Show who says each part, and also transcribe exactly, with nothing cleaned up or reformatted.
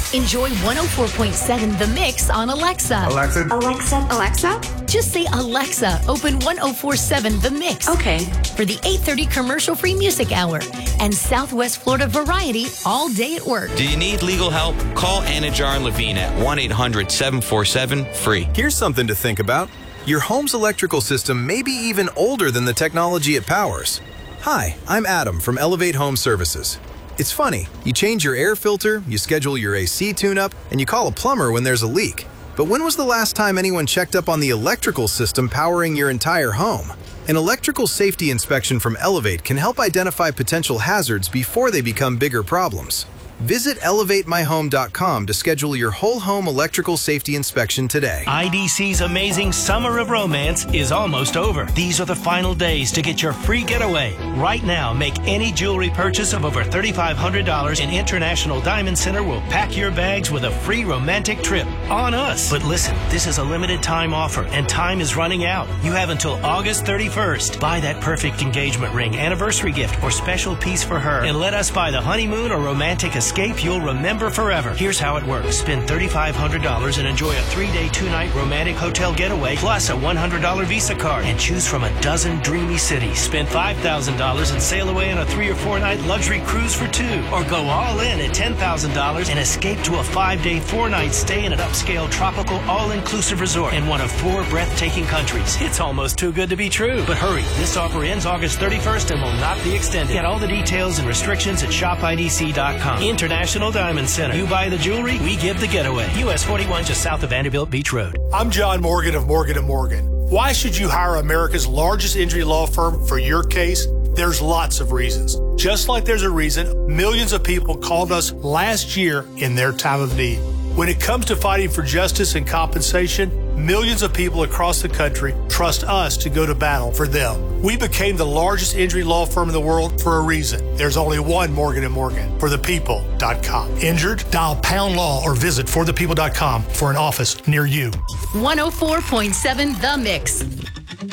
Speaker 1: Enjoy one oh four point seven The Mix on Alexa.
Speaker 2: Alexa.
Speaker 3: Alexa. Alexa.
Speaker 1: Just say, Alexa, open one oh four point seven The Mix.
Speaker 3: Okay.
Speaker 1: For the eight thirty commercial-free music hour and Southwest Florida variety all day at work.
Speaker 4: Do you need legal help? Call Anajar and Levine at one eight hundred seven four seven free.
Speaker 5: Here's something to think about. Your home's electrical system may be even older than the technology it powers. Hi, I'm Adam from Elevate Home Services. It's funny, you change your air filter, you schedule your A C tune-up, and you call a plumber when there's a leak. But when was the last time anyone checked up on the electrical system powering your entire home? An electrical safety inspection from Elevate can help identify potential hazards before they become bigger problems. Visit elevate my home dot com to schedule your whole home electrical safety inspection today.
Speaker 6: I D C's amazing Summer of Romance is almost over. These are the final days to get your free getaway. Right now, make any jewelry purchase of over three thousand five hundred dollars and International Diamond Center will pack your bags with a free romantic trip on us. But listen, this is a limited time offer and time is running out. You have until August thirty-first. Buy that perfect engagement ring, anniversary gift, or special piece for her and let us buy the honeymoon or romantic escape you'll remember forever. Here's how it works. Spend three thousand five hundred dollars and enjoy a three-day, two-night romantic hotel getaway plus a one hundred dollars Visa card and choose from a dozen dreamy cities. Spend five thousand dollars and sail away on a three or four-night luxury cruise for two. Or go all in at ten thousand dollars and escape to a five-day, four-night stay in an upscale, tropical, all-inclusive resort in one of four breathtaking countries. It's almost too good to be true. But hurry, this offer ends August thirty-first and will not be extended. Get all the details and restrictions at shop I D C dot com. International Diamond Center. You buy the jewelry, we give the getaway. U S forty-one just south of Vanderbilt Beach Road.
Speaker 7: I'm John Morgan of Morgan and Morgan. Why should you hire America's largest injury law firm for your case? There's lots of reasons. Just like there's a reason millions of people called us last year in their time of need. When it comes to fighting for justice and compensation, millions of people across the country trust us to go to battle for them. We became the largest injury law firm in the world for a reason. There's only one Morgan and Morgan. for the people dot com. Injured? Dial pound law or visit for the people dot com for an office near you.
Speaker 1: one oh four point seven The Mix.